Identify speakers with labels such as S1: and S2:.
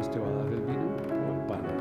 S1: Dios te va a dar el vino o el pan.